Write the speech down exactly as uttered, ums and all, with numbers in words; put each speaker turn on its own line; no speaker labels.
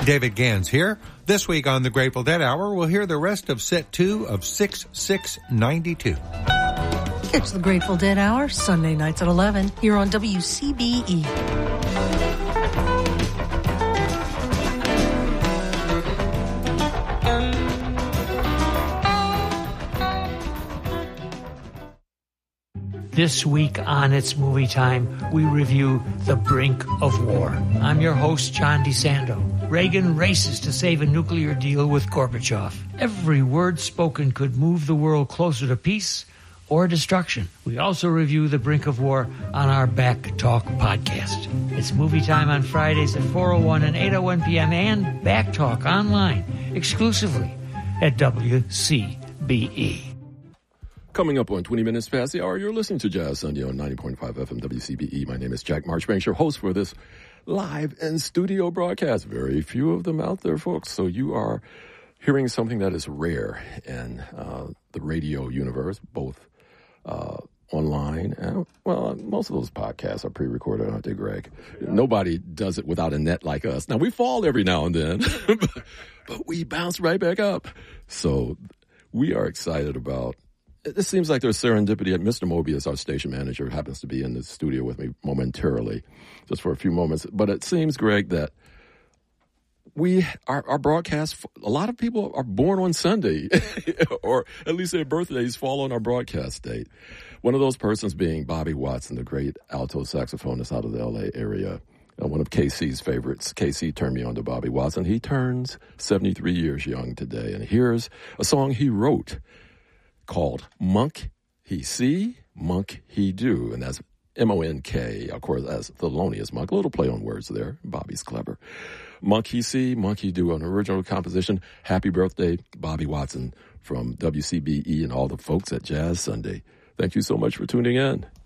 David Gans here. This week on the Grateful Dead Hour, we'll hear the rest of set two of six six ninety-two.
It's the Grateful Dead Hour, Sunday nights at eleven, here on W C B E.
This week on It's Movie Time, we review The Brink of War. I'm your host, John DeSando. Reagan races to save a nuclear deal with Gorbachev. Every word spoken could move the world closer to peace or destruction. We also review The Brink of War on our Back Talk podcast. It's Movie Time on Fridays at four oh one and eight oh one p.m. and Back Talk online exclusively at W C B E.
Coming up on twenty minutes past the hour, you're listening to Jazz Sunday on ninety point five F M W C B E. My name is Jack Marchbanks, your host for this live and studio broadcast. Very few of them out there, folks. So you are hearing something that is rare in uh, the radio universe, both uh, online and, well, most of those podcasts are pre-recorded, aren't they, Greg? Yeah. Nobody does it without a net like us. Now, we fall every now and then, but, but we bounce right back up. So we are excited about it. Seems like there's serendipity. Mister Mobius, our station manager, happens to be in the studio with me momentarily, just for a few moments. But it seems, Greg, that we, our, our broadcast, a lot of people are born on Sunday, or at least their birthdays fall on our broadcast date. One of those persons being Bobby Watson, the great alto saxophonist out of the L A area, uh, one of K C's favorites. K C turned me on to Bobby Watson. He turns seventy-three years young today, and here's a song he wrote called Monk He See, Monk He Do, and that's M O N K, of course, as Thelonious Monk. A little play on words there. Bobby's clever. Monk He See, Monk He Do, an original composition. Happy birthday, Bobby Watson, from W C B E and all the folks at Jazz Sunday. Thank you so much for tuning in.